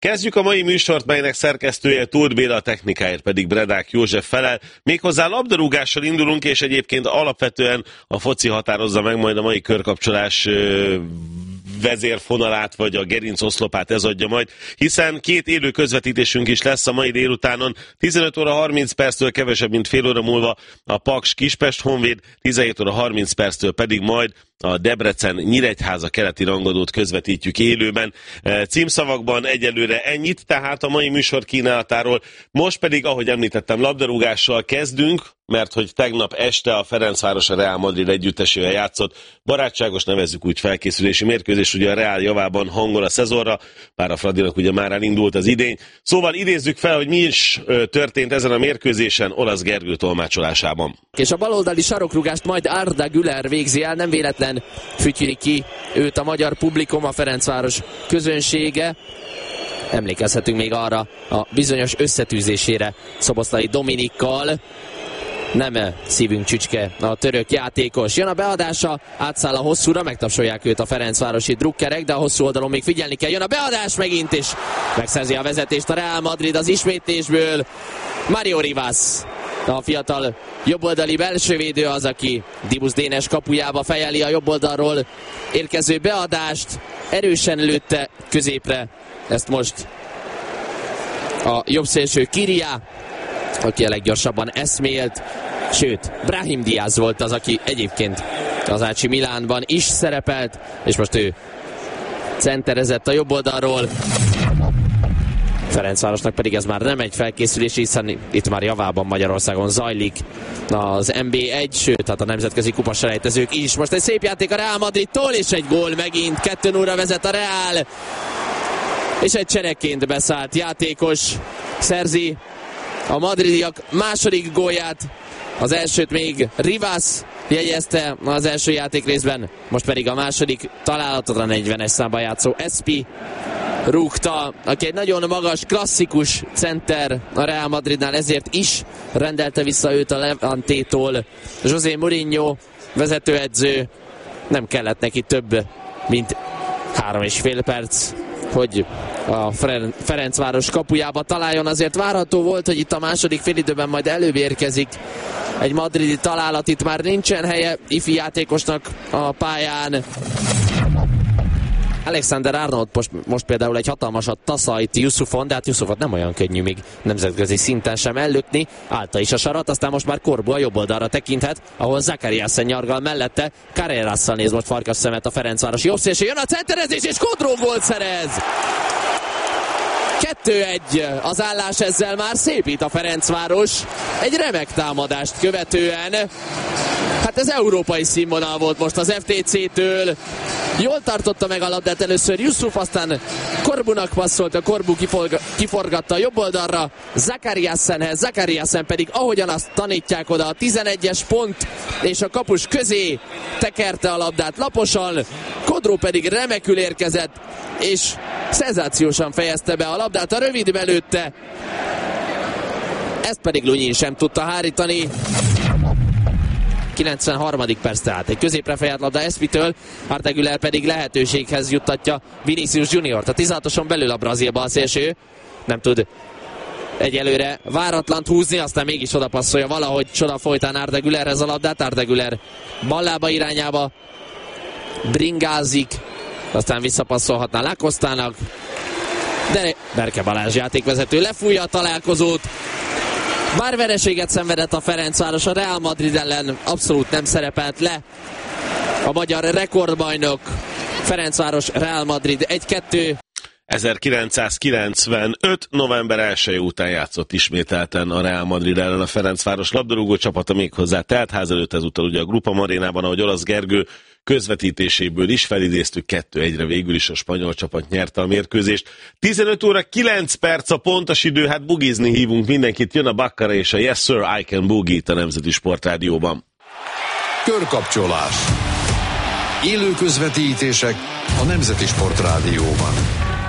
Kezdjük a mai műsort, melynek szerkesztője Tóth Béla, a technikáért pedig Bredák József felel. Méghozzá labdarúgással indulunk, és egyébként alapvetően a foci határozza meg majd a mai körkapcsolás vezérfonalát, vagy a gerincoszlopát, ez adja majd, hiszen két élő közvetítésünk is lesz a mai délutánon. 15 óra 30 perctől kevesebb, mint fél óra múlva a Paks Kispest Honvéd, 17 óra 30 perctől pedig majd a Debrecen-Nyíregyháza keleti rangadót közvetítjük élőben. Címszavakban egyelőre ennyit, tehát a mai műsor kínálatáról. Most pedig, ahogy említettem, labdarúgással kezdünk, mert hogy tegnap este a Ferencváros a Real Madrid együttesével játszott. Barátságos, nevezzük úgy, felkészülési mérkőzés, ugye a Real javában hangol a szezonra, bár a Fradinak ugye már elindult az idény. Szóval idézzük fel, hogy mi is történt ezen a mérkőzésen Olasz Gergő tolmácsolásában. És a baloldali sarokrúgást majd Arda Güler végzi el, nem véletlen fütyüli ki őt a magyar publikum, a Ferencváros közönsége. Emlékezhetünk még arra a bizonyos összetűzésére Szoboszlai Dominikkal. Nem szívünk csücske a török játékos. Jön a beadása, átszáll a hosszúra, megtapsolják őt a ferencvárosi drukkerek, de a hosszú oldalon még figyelni kell. Jön a beadás megint, és megszerzi a vezetést a Real Madrid az ismétlésből. Mario Rivas, a fiatal jobboldali belsővédő az, aki Dibusz Dénes kapujába fejeli a jobboldalról érkező beadást. Erősen lőtte középre, ezt most a jobbszélső Kiria, aki a leggyorsabban eszmélt, sőt, Brahim Diaz volt az, aki egyébként az AC Milánban is szerepelt, és most ő centerezett a jobb oldalról. Ferencvárosnak pedig ez már nem egy felkészülés, hiszen itt már javában Magyarországon zajlik az NB1, sőt, hát a nemzetközi kupaselejtezők is. Most egy szép játék a Real Madridtól, és egy gól megint, 2-0-ra vezet a Real, és egy csereként beszállt játékos szerzi a madridiak második gólját, az elsőt még Rivas jegyezte az első játékrészben, most pedig a második találatot a 40-es számban játszó Espi rúgta, aki egy nagyon magas, klasszikus center a Real Madridnál, ezért is rendelte vissza őt a Levantétól José Mourinho vezetőedző. Nem kellett neki több, mint 3,5 perc, hogy a Ferencváros kapujába találjon. Azért várható volt, hogy itt a második félidőben majd előbb érkezik egy madridi találat. Itt már nincsen helye ifi játékosnak a pályán. Alexander Arnold most például egy hatalmasat taszajt Yusufon, de hát Yusufot nem olyan könnyű még nemzetközi szinten sem ellökni. Állta is a sarat, aztán most már Corbu a jobb oldalra tekinthet, ahol Zakariasen nyargal mellette. Carrerasszal néz most farkas szemet a Ferencváros jobb szélső, jön a centerezés, és Kodró gólt szerez! 2-1 az állás, ezzel már szépít a Ferencváros egy remek támadást követően. Hát ez európai színvonal volt most az FTC-től. Jól tartotta meg a labdát először Yusuf, aztán Corbunak passzolt, a Corbu kiforgatta a jobb oldalra Zakariasenhez, Zakariasen pedig ahogyan azt tanítják oda a 11-es pont és a kapus közé tekerte a labdát laposan, Kodró pedig remekül érkezett és szenzációsan fejezte be a labdát a rövid belőtte, ezt pedig Lunyín sem tudta hárítani. 93. perc, tehát egy középre fejelt labda Espitől, Arda Güler pedig lehetőséghez juttatja Vinicius Juniort. A 16-oson belül a brazil balszélső nem tud egyelőre váratlant húzni, aztán mégis oda passzolja valahogy csoda folytán Arda Gülerhez a labdát. Arda Güler ballába irányába bringázik, aztán visszapasszolhatná Lacosztának, de Berke Balázs játékvezető lefújja a találkozót. Bár vereséget szenvedett a Ferencváros, a Real Madrid ellen abszolút nem szerepelt le a magyar rekordbajnok. Ferencváros Real Madrid 1-2. 1995. november 1 után játszott ismételten a Real Madrid ellen a Ferencváros labdarúgó csapata, méghozzá teltház előtt, ezúttal ugye a Grupa Marénában, ahogy Olasz Gergő közvetítéséből is felidéztük, 2-1-re végül is a spanyol csapat nyerte a mérkőzést. 15 óra 9 perc a pontos idő, hát bugizni hívunk mindenkit, jön a Bakkara és a Yes Sir, I Can Boogie itt a Nemzeti Sportrádióban. Körkapcsolás. Élő közvetítések a Nemzeti Sportrádióban.